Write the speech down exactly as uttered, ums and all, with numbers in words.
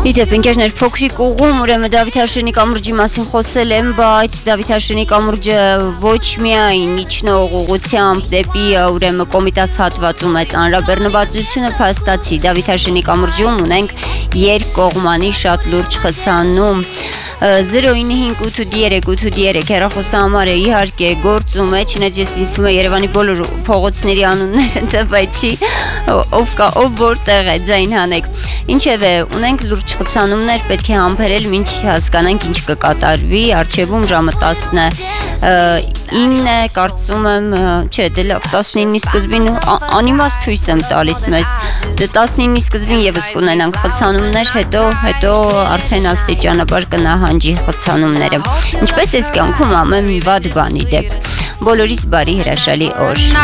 Իդեպ ընկերներ փոքրիկ ուղում ուրեմն Դավիթ Հաշրենի կամուրջի մասին խոսել եմ, բայց Դավիթ Հաշրենի կամուրջը ոչ միայն իջնող ուղղությամբ դեպի ուրեմն Կոմիտաս հատվածում է ծանրաբեռնվածությունը փաստացի Դավիթ Հաշրենի կամուրջում ունենք երկկողմանի շատ լուրջ խցանում zero nine five eight eight eight eight eight հեռախոսահամարը իհարկե գործում է, չնայած ես ինձ թվում է Երևանի բոլոր փողոցների անունները տվեցի, ով կա, ով որտեղ է, ձայն հանեք։ Ինչևէ, ունենք լուրջ խցանումներ, պետք է համբերել, մինչ հասկանանք ինչ կկատարվի, առջևում ժամը տասնինը կարծում եմ, չէ, դե լավ, տասնինի սկզբին անիմաստ թույս եմ տալիս մեզ, դե տասնինի սկզբին եւս կունենանք խցանումներ, հետո հետո արդեն աստիճանաբար կնահանջի խցանումները։ Ինչպես էս կյանքում ամեն մի վատ բանի դեպ։ Բոլորիս բարի հրաշալի օր։